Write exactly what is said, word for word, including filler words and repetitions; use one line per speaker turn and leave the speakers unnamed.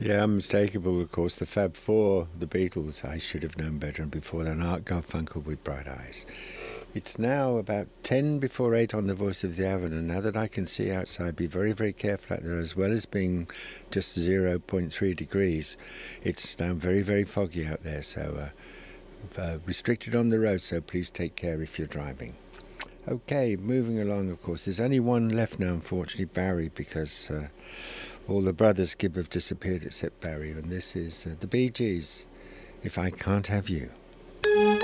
Yeah, unmistakable, of course. The Fab Four, the Beatles, I should have known better, and before then Art Garfunkel with Bright Eyes. It's now about ten before eight on the Voice of the Avon, and now that I can see outside, be very, very careful out there, as well as being just zero point three degrees. It's now very, very foggy out there, so uh, uh, restricted on the road, so please take care if you're driving. Okay, moving along, of course. There's only one left now, unfortunately, Barry, because uh, all the brothers Gibb have disappeared except Barry, and this is uh, the Bee Gees, If I Can't Have You.